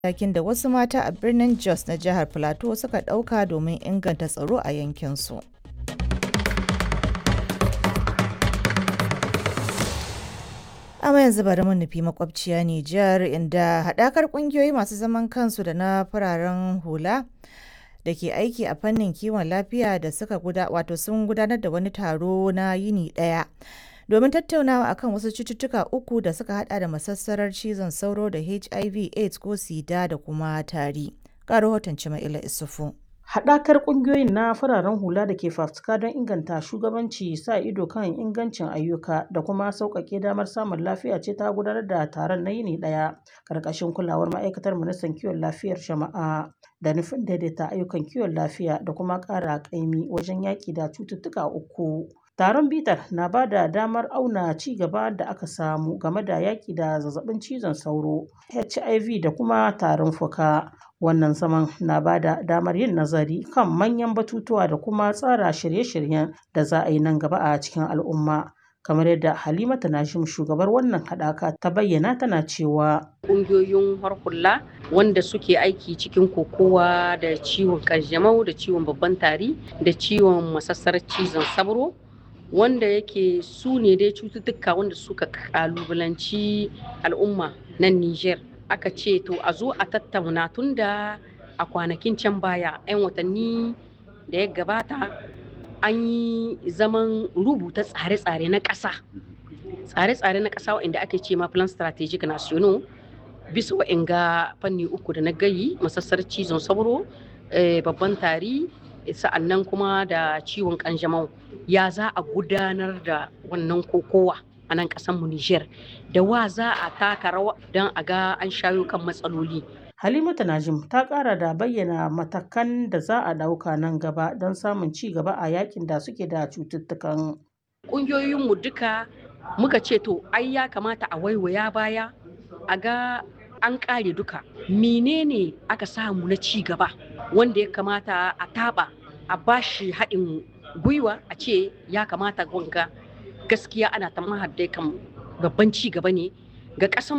matakin da wasu mata a birnin Jos na jihar Plateau suka ɗauka domin inganta tsaro a yankinsu. Amma yanzu bari mu nufi makwabciya Nijar inda haɗakar ƙungiyoyi masu zaman kansu da na fararen hula da ke aiki a fannin kiwon lafiya da sun gudanar da wani taro na yini ɗaya domin tattaunawa akan wasu cututtuka uku da suka hada da masassarar cizon sauro da HIV, AIDS ko sida da kuma tari. Ga rahoton Cima'ila Isufu. Haɗakar ƙungiyoyin na fararen hula da ke fafutuka don inganta shugabanci, sa ido kan ingancin ayyuka da kuma sauƙaƙe damar samun lafiya ce ta gudanar da taron na yini ɗaya ƙarƙashin kulawar ma'aikatar ministan kiwon lafiyar jama'a da nufin daidaita ayyukan kiwon lafiya da kuma ƙara ƙaimi wajen yaƙi da cututtuka uku. Taron bitar na ba da damar auna ci gaba da aka samu game da yaƙi da zazzabin cizon sauro, HIV da kuma tarin fuka. Wannan zaman na ba da damar yin nazari kan manyan batutuwa da kuma tsara shirye-shiryen da za a yi nan gaba a cikin al'umma. Kamar yadda Halimatu Najim, shugabar wannan haɗaka, ta bayyana, tana cewa ƙungiyoyin harkula wanda suke aiki cikin kokowa da ciwon ƙanjamau da ciwon babban tari da ciwon masassarar cizon sauro, wanda yake su ne dai cututtuka wanda suka kalubalanci al'umma nan Niger. Aka ce to a zo a tattauna tun da a kwanakin can baya 'yan watanni da ya gabata an yi zaman rubuta tsare-tsare na ƙasa. Tsare-tsare na ƙasa waɗanda ake ce ma Plan Strategic National bisa waɗanga fanni uku da na gayi: masassarar cizon sauro, babban tari, sa'annan kuma da ciwon ƙanjamau. Ya za a gudanar da wannan kokowa a nan mu Niger, da wa za a taka rawa don a ga an shayo kan matsaloli. Halimatu Najim ta ƙara da bayyana matakan da za a ɗauka nan gaba don samun ci gaba a yakin da suke da cututtukan. Ƙungiyoyinmu duka muka ce to ai ya kamata a waiwaya baya a ga an ƙare duka. Menene aka samu na ci gaba wanda ya kamata a taɓa a bashi haɗin gwiwa, a ce ya kamata wanga gaskiya ana ta mahaddai kan babban ci gaba ne ga ƙasar